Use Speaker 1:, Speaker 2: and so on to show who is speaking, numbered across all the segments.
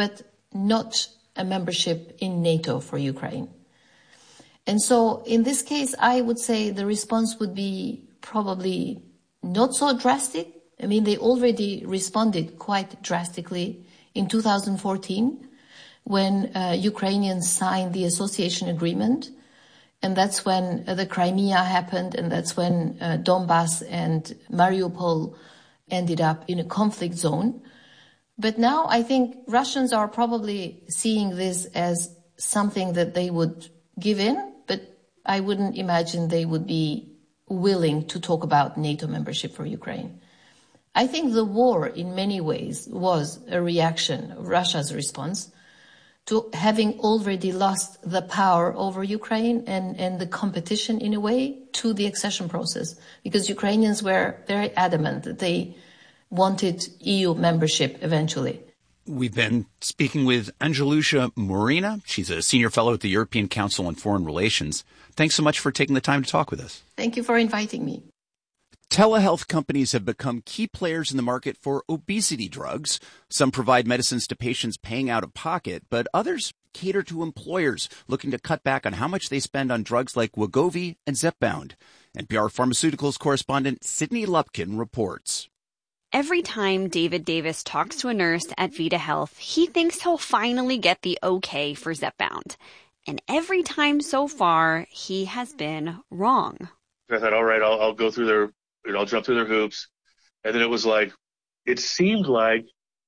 Speaker 1: but not a membership in NATO for Ukraine. And so in this case, I would say the response would be probably not so drastic. I mean, they already responded quite drastically in 2014 when Ukrainians signed the association agreement. And that's when the Crimea happened, and that's when Donbass and Mariupol ended up in a conflict zone. But now I think Russians are probably seeing this as something that they would give in, but I wouldn't imagine they would be willing to talk about NATO membership for Ukraine. I think the war in many ways was a reaction, Russia's response, to having already lost the power over Ukraine and the competition in a way to the accession process, because Ukrainians were very adamant that they wanted EU membership eventually.
Speaker 2: We've been speaking with Angelusha Morina. She's a senior fellow at the European Council on Foreign Relations. Thanks so much for taking the time to talk with us.
Speaker 1: Thank you for inviting me.
Speaker 2: Telehealth companies have become key players in the market for obesity drugs. Some provide medicines to patients paying out of pocket, but others cater to employers looking to cut back on how much they spend on drugs like Wegovy and Zepbound. NPR Pharmaceuticals correspondent Sydney Lupkin reports.
Speaker 3: Every time David Davis talks to a nurse at Vita Health, he thinks he'll finally get the okay for Zepbound. And every time so far, he has been wrong.
Speaker 4: I thought, all right, I'll go through their, I'll jump through their hoops. And then it was like, it seemed like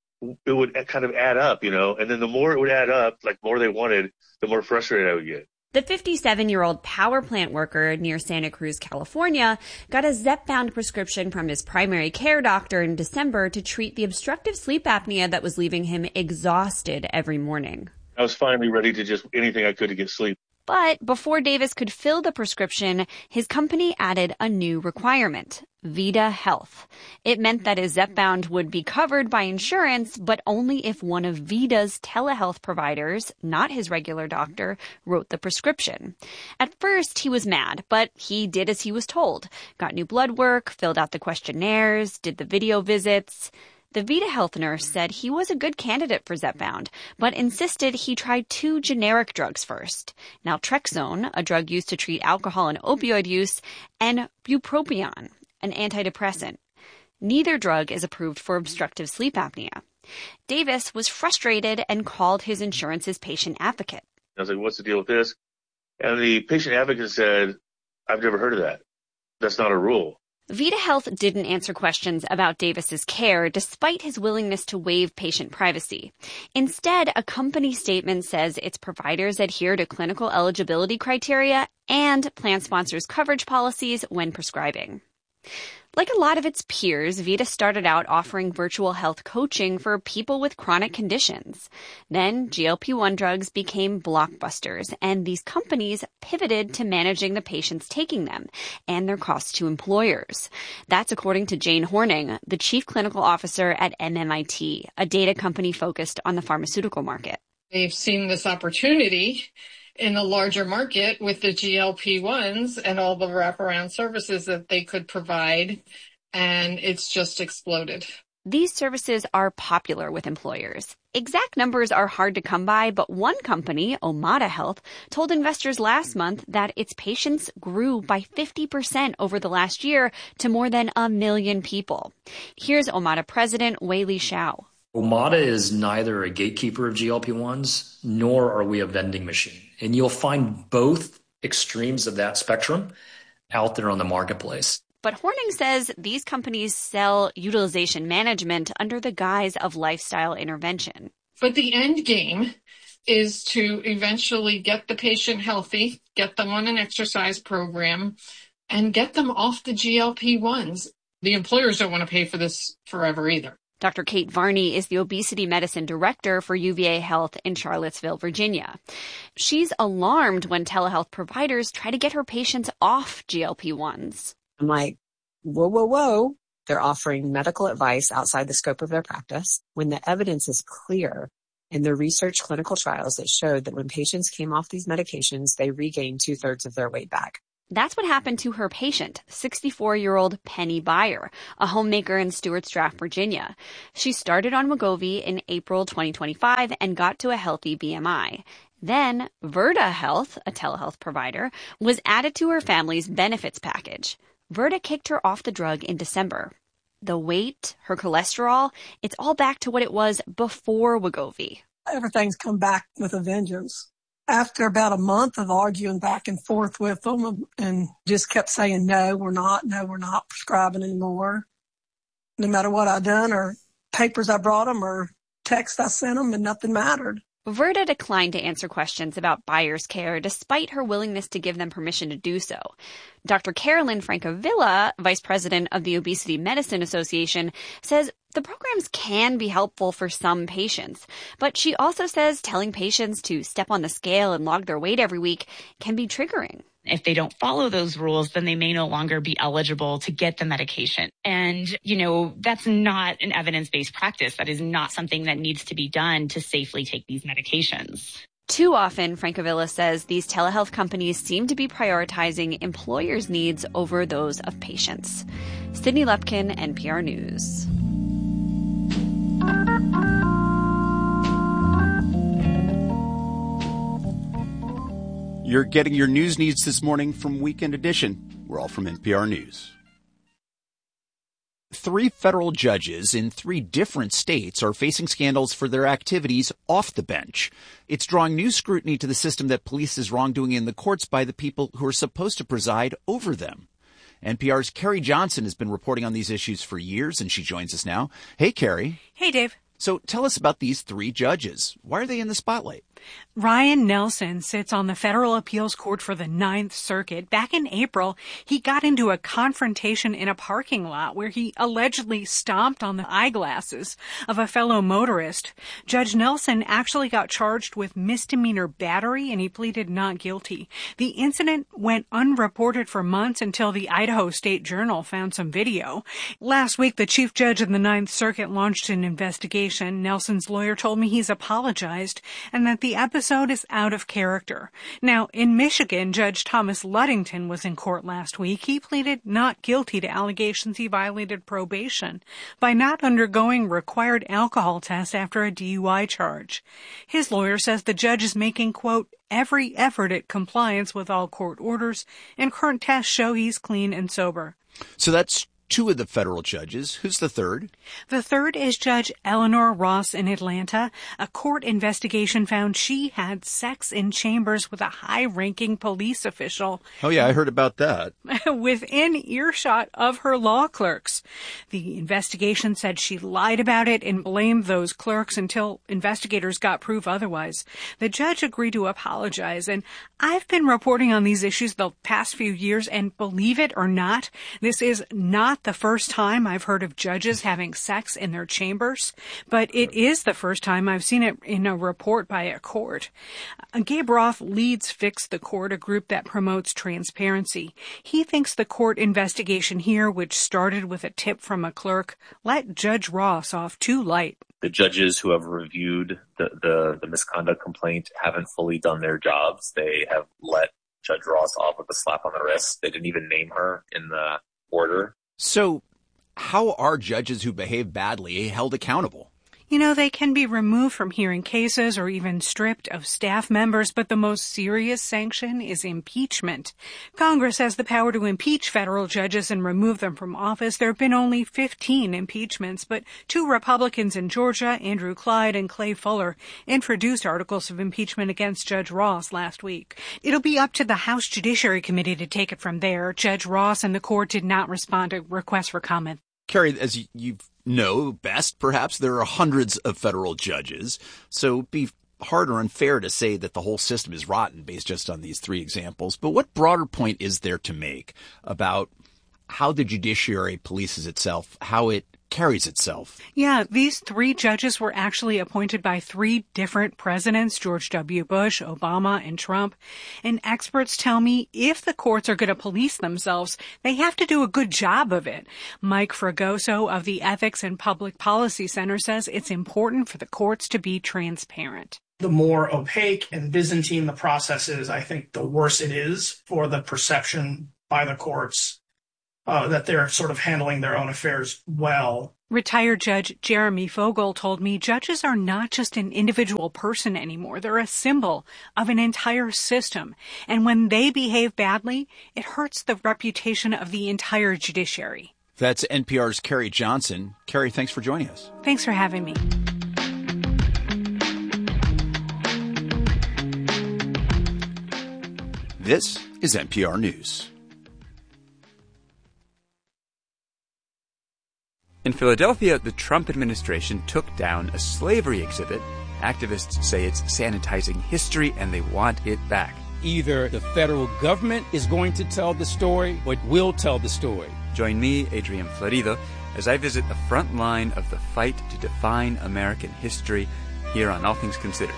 Speaker 4: it would kind of add up, and then the more it would add up, like more they wanted, the more frustrated I would get.
Speaker 3: The 57-year-old power plant worker near Santa Cruz, California, got a Zepbound prescription from his primary care doctor in December to treat the obstructive sleep apnea that was leaving him exhausted every morning.
Speaker 4: I was finally ready to just anything I could to get sleep.
Speaker 3: But before Davis could fill the prescription, his company added a new requirement, Vita Health. It meant that his Zepbound would be covered by insurance, but only if one of Vita's telehealth providers, not his regular doctor, wrote the prescription. At first, he was mad, but he did as he was told. Got new blood work, filled out the questionnaires, did the video visits. The Vita Health nurse said he was a good candidate for Zepbound, but insisted he tried 2 generic drugs first. Naltrexone, a drug used to treat alcohol and opioid use, and bupropion, an antidepressant. Neither drug is approved for obstructive sleep apnea. Davis was frustrated and called his insurance's patient advocate.
Speaker 4: I was like, what's the deal with this? And the patient advocate said, I've never heard of that. That's not a rule.
Speaker 3: Vita Health didn't answer questions about Davis's care despite his willingness to waive patient privacy. Instead, a company statement says its providers adhere to clinical eligibility criteria and plan sponsors' coverage policies when prescribing. Like a lot of its peers, Vita started out offering virtual health coaching for people with chronic conditions. Then GLP-1 drugs became blockbusters, and these companies pivoted to managing the patients taking them and their costs to employers. That's according to Jane Horning, the chief clinical officer at MMIT, a data company focused on the pharmaceutical market.
Speaker 5: They've seen this opportunity in the larger market with the GLP-1s and all the wraparound services that they could provide, and it's just exploded.
Speaker 3: These services are popular with employers. Exact numbers are hard to come by, but one company, Omada Health, told investors last month that its patients grew by 50% over the last year to more than 1 million people. Here's Omada president Wei-Li Shao.
Speaker 6: Omada is neither a gatekeeper of GLP-1s, nor are we a vending machine. And you'll find both extremes of that spectrum out there on the marketplace.
Speaker 3: But Horning says these companies sell utilization management under the guise of lifestyle intervention.
Speaker 5: But the end game is to eventually get the patient healthy, get them on an exercise program, and get them off the GLP-1s. The employers don't want to pay for this forever either.
Speaker 3: Dr. Kate Varney is the obesity medicine director for UVA Health in Charlottesville, Virginia. She's alarmed when telehealth providers try to get her patients off GLP-1s.
Speaker 7: I'm like, whoa. They're offering medical advice outside the scope of their practice when the evidence is clear in the research clinical trials that showed that when patients came off these medications, they regained 2/3 of their weight back.
Speaker 3: That's what happened to her patient, 64-year-old Penny Beyer, a homemaker in Stewart's Draft, Virginia. She started on Wegovy in April 2025 and got to a healthy BMI. Then, Virta Health, a telehealth provider, was added to her family's benefits package. Virta kicked her off the drug in December. The weight, her cholesterol, it's all back to what it was before Wegovy.
Speaker 8: Everything's come back with a vengeance. After about a month of arguing back and forth with them and just kept saying, no, we're not prescribing anymore. No matter what I done or papers I brought them or text I sent them, and nothing mattered.
Speaker 3: Virta declined to answer questions about Beyer's care despite her willingness to give them permission to do so. Dr. Carolyn Francavilla, vice president of the Obesity Medicine Association, says the programs can be helpful for some patients, but she also says telling patients to step on the scale and log their weight every week can be triggering.
Speaker 9: If they don't follow those rules, then they may no longer be eligible to get the medication. And, that's not an evidence-based practice. That is not something that needs to be done to safely take these medications.
Speaker 3: Too often, Francavilla says, these telehealth companies seem to be prioritizing employers' needs over those of patients. Sydney Lepkin, NPR News.
Speaker 2: You're getting your news needs this morning from Weekend Edition. We're all from NPR News. 3 federal judges in 3 different states are facing scandals for their activities off the bench. It's drawing new scrutiny to the system that polices wrongdoing in the courts by the people who are supposed to preside over them. NPR's Carrie Johnson has been reporting on these issues for years, and she joins us now. Hey, Carrie.
Speaker 10: Hey, Dave.
Speaker 2: So tell us about these 3 judges. Why are they in the spotlight?
Speaker 10: Ryan Nelson sits on the Federal Appeals Court for the Ninth Circuit. Back in April, he got into a confrontation in a parking lot where he allegedly stomped on the eyeglasses of a fellow motorist. Judge Nelson actually got charged with misdemeanor battery, and he pleaded not guilty. The incident went unreported for months until the Idaho State Journal found some video. Last week, the chief judge of the Ninth Circuit launched an investigation. Nelson's lawyer told me he's apologized and that the episode is out of character. Now, in Michigan, Judge Thomas Ludington was in court last week. He pleaded not guilty to allegations he violated probation by not undergoing required alcohol tests after a DUI charge. His lawyer says the judge is making, quote, every effort at compliance with all court orders, and current tests show he's clean and sober.
Speaker 2: So that's 2 of the federal judges. Who's the third?
Speaker 10: The third is Judge Eleanor Ross in Atlanta. A court investigation found she had sex in chambers with a high-ranking police official.
Speaker 2: Oh, yeah, I heard about that.
Speaker 10: Within earshot of her law clerks. The investigation said she lied about it and blamed those clerks until investigators got proof otherwise. The judge agreed to apologize, and I've been reporting on these issues the past few years, and believe it or not, this is not the first time I've heard of judges having sex in their chambers, but it is the first time I've seen it in a report by a court. Gabe Roth leads Fix the Court, a group that promotes transparency. He thinks the court investigation here, which started with a tip from a clerk, let Judge Ross off too light.
Speaker 11: The judges who have reviewed the misconduct complaint haven't fully done their jobs. They have let Judge Ross off with a slap on the wrist. They didn't even name her in the order.
Speaker 2: So how are judges who behave badly held accountable?
Speaker 10: They can be removed from hearing cases or even stripped of staff members, but the most serious sanction is impeachment. Congress has the power to impeach federal judges and remove them from office. There have been only 15 impeachments, but 2 Republicans in Georgia, Andrew Clyde and Clay Fuller, introduced articles of impeachment against Judge Ross last week. It'll be up to the House Judiciary Committee to take it from there. Judge Ross and the court did not respond to requests for comment.
Speaker 2: Carrie, as you know best, perhaps there are hundreds of federal judges, so it'd be hard or unfair to say that the whole system is rotten based just on these 3 examples. But what broader point is there to make about how the judiciary polices itself, how it carries itself?
Speaker 10: Yeah, these 3 judges were actually appointed by 3 different presidents, George W. Bush, Obama, and Trump. And experts tell me if the courts are going to police themselves, they have to do a good job of it. Mike Fragoso of the Ethics and Public Policy Center says it's important for the courts to be transparent.
Speaker 12: The more opaque and Byzantine the process is, I think the worse it is for the perception by the courts that they're sort of handling their own affairs well.
Speaker 10: Retired Judge Jeremy Fogel told me judges are not just an individual person anymore. They're a symbol of an entire system. And when they behave badly, it hurts the reputation of the entire judiciary.
Speaker 2: That's NPR's Carrie Johnson. Carrie, thanks for joining us.
Speaker 10: Thanks for having me.
Speaker 2: This is NPR News.
Speaker 13: In Philadelphia, the Trump administration took down a slavery exhibit. Activists say it's sanitizing history and they want it back.
Speaker 14: Either the federal government is going to tell the story or it will tell the story.
Speaker 13: Join me, Adrian Florido, as I visit the front line of the fight to define American history here on All Things Considered.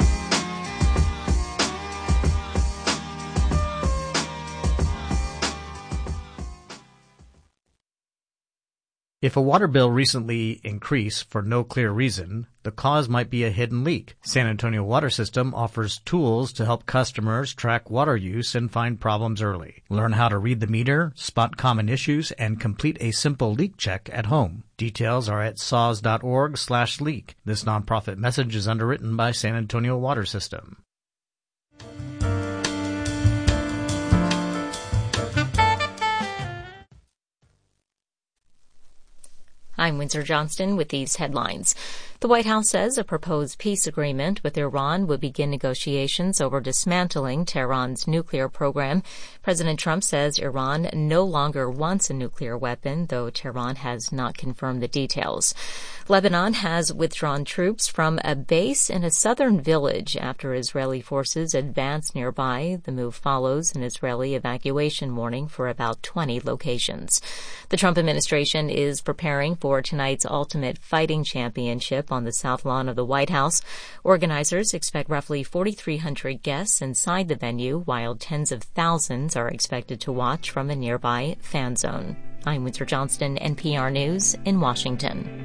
Speaker 15: If a water bill recently increased for no clear reason, the cause might be a hidden leak. San Antonio Water System offers tools to help customers track water use and find problems early. Learn how to read the meter, spot common issues, and complete a simple leak check at home. Details are at saws.org/leak. This nonprofit message is underwritten by San Antonio Water System.
Speaker 16: I'm Windsor Johnston with these headlines. The White House says a proposed peace agreement with Iran would begin negotiations over dismantling Tehran's nuclear program. President Trump says Iran no longer wants a nuclear weapon, though Tehran has not confirmed the details. Lebanon has withdrawn troops from a base in a southern village after Israeli forces advanced nearby. The move follows an Israeli evacuation warning for about 20 locations. The Trump administration is preparing for tonight's Ultimate Fighting Championship on the South Lawn of the White House. Organizers expect roughly 4,300 guests inside the venue, while tens of thousands are expected to watch from a nearby fan zone. I'm Windsor Johnston, NPR News in Washington.